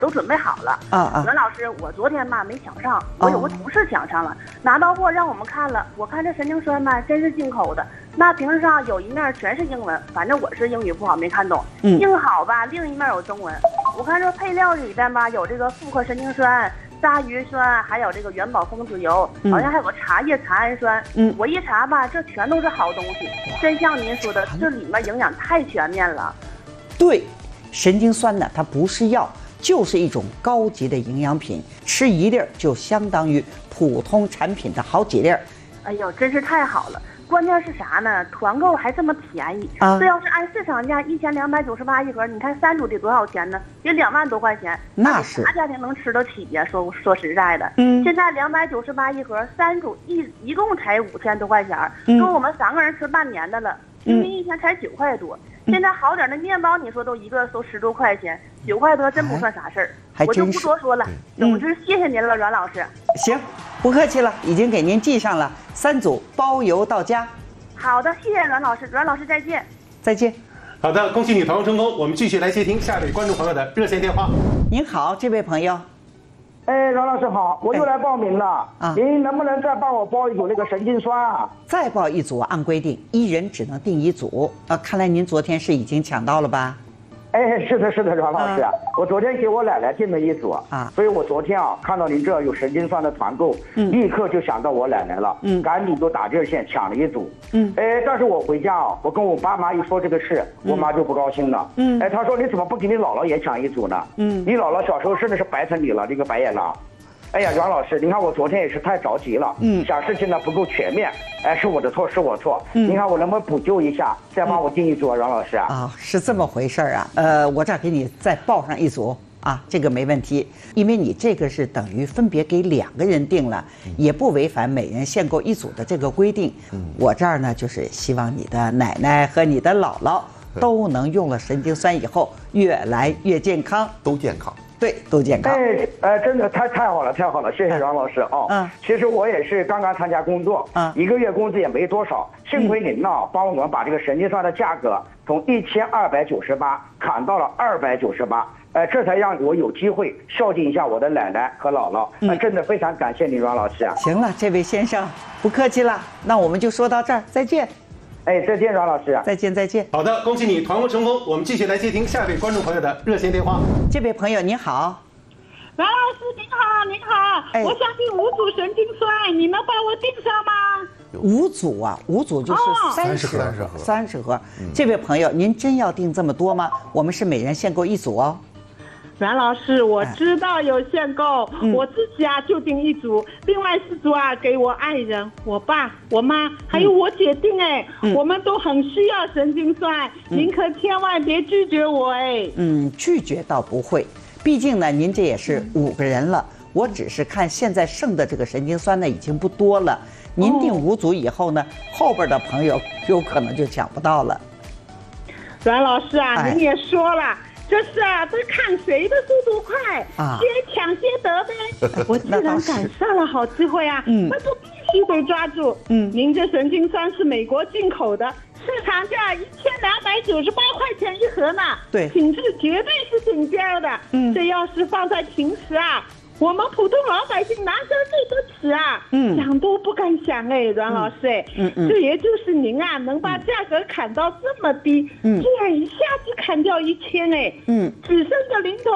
都准备好了。袁老师，我昨天吧没抢上，我有个同事抢上了，拿到货让我们看了。我看这神经酸吧，真是进口的。那瓶子上有一面全是英文，反正我是英语不好没看懂。幸好吧，另一面有中文。我看这配料里边吧，有这个复合神经酸、鲨鱼酸，还有这个元宝枫籽油，好像还有个茶叶茶氨酸。我一查吧，这全都是好东西。真像您说的，这里面营养太全面了。 对，神经酸呢，它不是药，就是一种高级的营养品，吃一粒就相当于普通产品的好几粒。 哎呦，真是太好了！关键是啥呢？团购还这么便宜啊！这要是按市场价1298一盒，你看3组得多少钱呢？也2万多块钱， 那是啥家庭能吃得起呀？说实在的，现在298一盒，3组一共才5000多块钱，够我们3个人吃半年的了。平均一天才9块多。现在好点的面包，你说都一个都10多块钱，9块多真不算啥事儿。我就不多说了。总之，谢谢您了，阮老师。 行，不客气了，已经给您寄上了，3组包邮到家。 好的，谢谢阮老师，阮老师再见。 再见。 好的，恭喜你团购成功。我们继续来接听下一位观众朋友的热线电话。 您好，这位朋友。 阮老师好，我又来报名了。您能不能再帮我包一组那个神经酸啊？ 再报一组，按规定1人只能订1组。看来您昨天是已经抢到了吧？ 是的，阮老师，我昨天给我奶奶订了1组所以我昨天看到您这有神经酸的团购，立刻就想到我奶奶了，赶紧就打热线抢了1组。但是我回家我跟我爸妈一说这个事，我妈就不高兴了。她说你怎么不给你姥姥也抢1组呢？你姥姥小时候真的是白疼你了，这个白眼狼。哎呀，阮老师，您看我昨天也是太着急了，想事情呢不够全面，是我的错，是我错。您看我能不能补救一下，再帮我订1组，阮老师是这么回事我这儿给你再报上1组这个没问题，因为你这个是等于分别给2个人订了，也不违反每人限购1组的这个规定。我这儿呢就是希望你的奶奶和你的姥姥都能用了神经酸以后越来越健康， 都健康。 对，都健康。 真的太好了，谢谢阮老师其实我也是刚刚参加工作，1个月工资也没多少，幸亏您呢帮我们把这个神经酸的价格从1298砍到了298，这才让我有机会孝敬一下我的奶奶和姥姥。真的非常感谢您，阮老师行了，这位先生，不客气了，那我们就说到这儿，再见。 再见，阮老师。 再见。 好的，恭喜你团购成功。我们继续来接听下一位观众朋友的热线电话。 这位朋友您好。 阮老师您好，我想订5组神经酸，你能帮我订上吗 ？5组5组就是30盒。这位朋友，您真要订这么多吗？我们是每人限购1组哦。 阮老师，我知道有限购，我自己就订1组，另外4组给我爱人、我爸、我妈还有我姐订我们都很需要神经酸，您可千万别拒绝我拒绝倒不会，毕竟呢您这也是5个人了，我只是看现在剩的这个神经酸呢已经不多了，您订5组以后呢，后边的朋友有可能就抢不到了。 阮老师您也说了。这是都看谁的速度快先抢先得呗。我既然赶上了好机会那就必须得抓住。您这神经酸是美国进口的，市场价1298块钱1盒呢， 对， 品质绝对是顶尖的。这要是放在平时我们普通老百姓哪得起想都不敢想阮老师这也就是您能把价格砍到这么低，这样一下子砍掉1000只剩个零头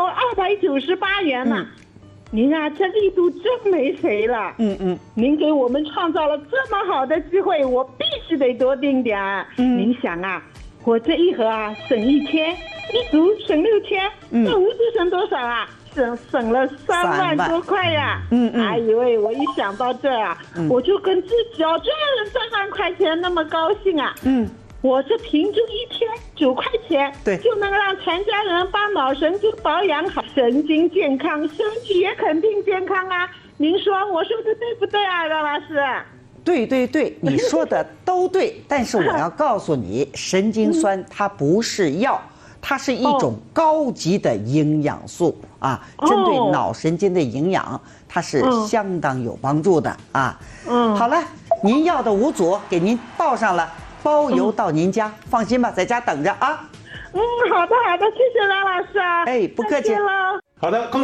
298元了。您这力度真没谁了。您给我们创造了这么好的机会，我必须得多订点。您想我这1盒省1000，1组省6000，这5组省多少省了3万多块呀！哎呦喂，我一想到这我就跟自己赚了3万块钱那么高兴我这平均一天9块钱， 对， 就能让全家人把脑神经保养好，神经健康，身体也肯定健康您说我说的对不对阮老师？ 对，你说的都对，但是我要告诉你，神经酸它不是药。它是一种高级的营养素针对脑神经的营养，它是相当有帮助的好了，您要的5组给您报上了，包邮到您家，放心吧，在家等着好的，谢谢阮老师不客气了。 好的，